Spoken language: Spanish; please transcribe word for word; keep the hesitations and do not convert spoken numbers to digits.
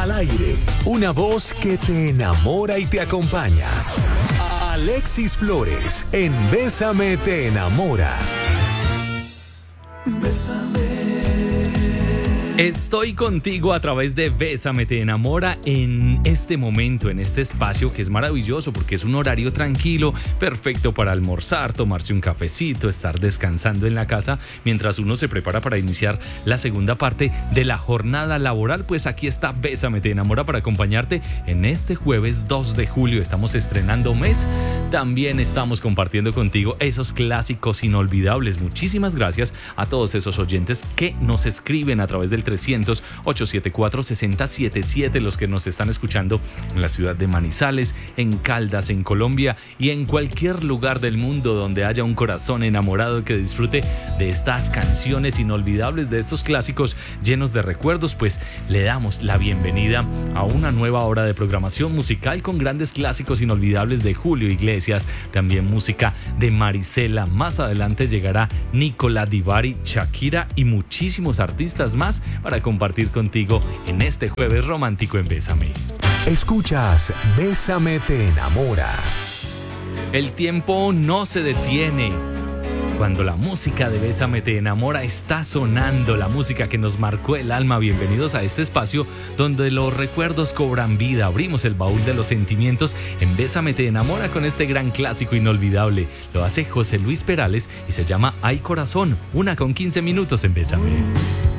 al aire. Una voz que te enamora y te acompaña. Alexis Flores, en Bésame te enamora. Bésame. Estoy contigo a través de Bésame te enamora en este momento, en este espacio que es maravilloso porque es un horario tranquilo, perfecto para almorzar, tomarse un cafecito, estar descansando en la casa mientras uno se prepara para iniciar la segunda parte de la jornada laboral. Pues aquí está Bésame te enamora para acompañarte en este jueves dos de julio. Estamos estrenando mes, también estamos compartiendo contigo esos clásicos inolvidables. Muchísimas gracias a todos esos oyentes que nos escriben a través del trescientos, ochocientos setenta y cuatro, sesenta setenta y siete, los que nos están escuchando en la ciudad de Manizales, en Caldas, en Colombia y en cualquier lugar del mundo donde haya un corazón enamorado que disfrute de estas canciones inolvidables, de estos clásicos llenos de recuerdos. Pues le damos la bienvenida a una nueva hora de programación musical con grandes clásicos inolvidables de Julio Iglesias, también música de Marisela. Más adelante llegará Nicola Di Bari, Shakira y muchísimos artistas más para compartir contigo en este jueves romántico en Bésame. Escuchas Bésame te enamora. El tiempo no se detiene. Cuando la música de Bésame te enamora está sonando, la música que nos marcó el alma. Bienvenidos a este espacio donde los recuerdos cobran vida. Abrimos el baúl de los sentimientos en Bésame te enamora con este gran clásico inolvidable. Lo hace José Luis Perales y se llama Ay Corazón. Una con quince minutos en Bésame.